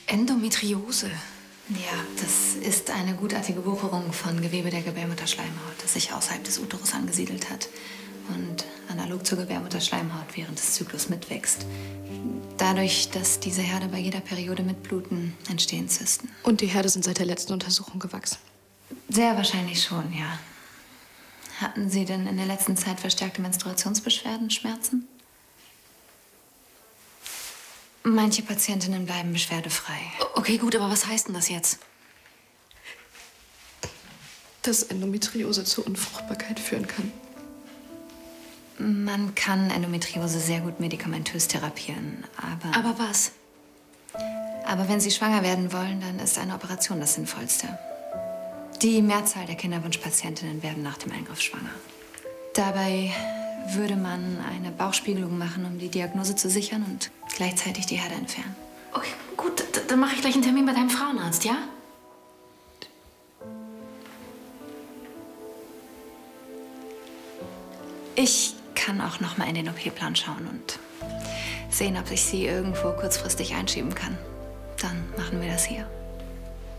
Endometriose. Ja, das ist eine gutartige Wucherung von Gewebe der Gebärmutterschleimhaut, das sich außerhalb des Uterus angesiedelt hat und analog zur Gebärmutterschleimhaut während des Zyklus mitwächst. Dadurch, dass diese Herde bei jeder Periode mitbluten, entstehen Zysten. Und die Herde sind seit der letzten Untersuchung gewachsen? Sehr wahrscheinlich schon, ja. Hatten Sie denn in der letzten Zeit verstärkte Menstruationsbeschwerden, Schmerzen? Manche Patientinnen bleiben beschwerdefrei. Okay, gut, aber was heißt denn das jetzt? Dass Endometriose zur Unfruchtbarkeit führen kann. Man kann Endometriose sehr gut medikamentös therapieren, aber... Aber was? Aber wenn Sie schwanger werden wollen, dann ist eine Operation das Sinnvollste. Die Mehrzahl der Kinderwunschpatientinnen werden nach dem Eingriff schwanger. Dabei würde man eine Bauchspiegelung machen, um die Diagnose zu sichern und gleichzeitig die Herde entfernen. Okay, gut, dann mache ich gleich einen Termin bei deinem Frauenarzt, ja? Ich kann auch noch mal in den OP-Plan schauen und sehen, ob ich Sie irgendwo kurzfristig einschieben kann. Dann machen wir das hier.